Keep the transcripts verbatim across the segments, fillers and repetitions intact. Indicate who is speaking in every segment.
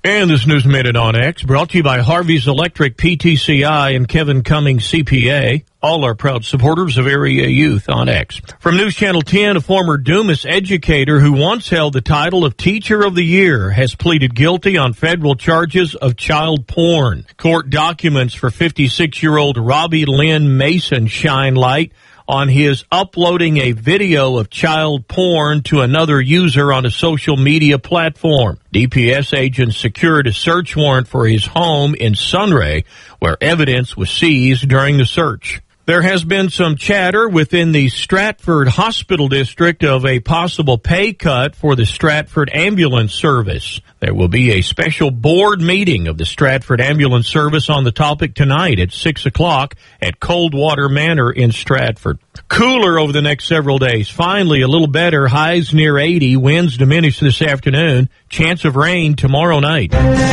Speaker 1: And this News Minute on X, brought to you by Harvey's Electric P T C I and Kevin Cummings C P A. All are proud supporters of area youth on X. From News Channel ten, a former Dumas educator who once held the title of Teacher of the Year has pleaded guilty on federal charges of child porn. Court documents for fifty-six-year-old Robbie Lynn Mason shine light on his uploading a video of child porn to another user on a social media platform. D P S agents secured a search warrant for his home in Sunray, where evidence was seized during the search. There has been some chatter within the Stratford Hospital District of a possible pay cut for the Stratford Ambulance Service. There will be a special board meeting of the Stratford Ambulance Service on the topic tonight at six o'clock at Coldwater Manor in Stratford. Cooler over the next several days. Finally, a little better. Highs near eighty. Winds diminish this afternoon. Chance of rain tomorrow night.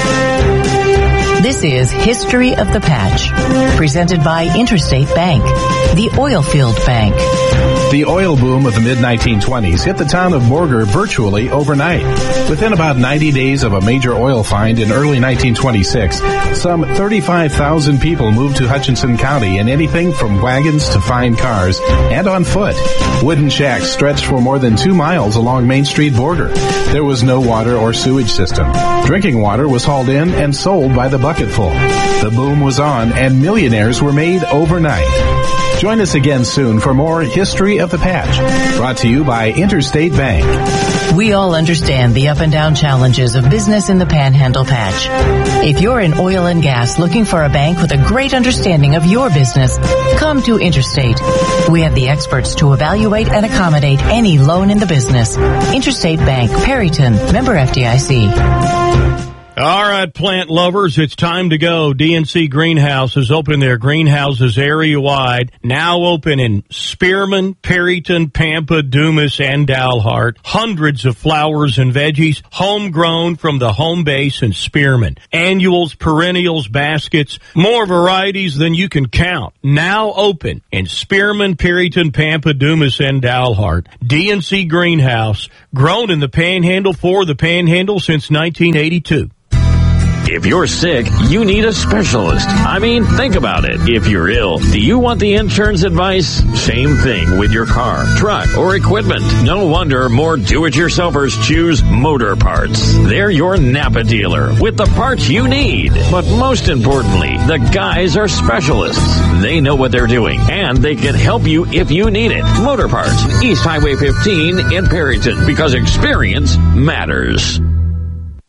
Speaker 2: This is History of the Patch, presented by Interstate Bank, the oilfield bank.
Speaker 3: The oil boom of the mid nineteen twenties hit the town of Borger virtually overnight. Within about ninety days of a major oil find in early nineteen twenty-six, some thirty-five thousand people moved to Hutchinson County in anything from wagons to fine cars and on foot. Wooden shacks stretched for more than two miles along Main Street Borger. There was no water or sewage system. Drinking water was hauled in and sold by the bucketful. The boom was on and millionaires were made overnight. Join us again soon for more History of the Patch, brought to you by Interstate Bank.
Speaker 2: We all understand the up and down challenges of business in the Panhandle Patch. If you're in oil and gas looking for a bank with a great understanding of your business, come to Interstate. We have the experts to evaluate and accommodate any loan in the business. Interstate Bank, Perryton, member F D I C.
Speaker 1: All right, plant lovers, it's time to go. D and C Greenhouses open their greenhouses area-wide, now open in Spearman, Perryton, Pampa, Dumas, and Dalhart. Hundreds of flowers and veggies, homegrown from the home base in Spearman. Annuals, perennials, baskets, more varieties than you can count. Now open in Spearman, Perryton, Pampa, Dumas, and Dalhart. D and C Greenhouse, grown in the Panhandle for the Panhandle since nineteen eighty-two.
Speaker 4: If you're sick, you need a specialist. I mean, think about it. If you're ill, do you want the insurance advice? Same thing with your car, truck, or equipment. No wonder more do-it-yourselfers choose Motor Parts. They're your Napa dealer with the parts you need. But most importantly, the guys are specialists. They know what they're doing, and they can help you if you need it. Motor Parts, East Highway fifteen in Perryton, because experience matters.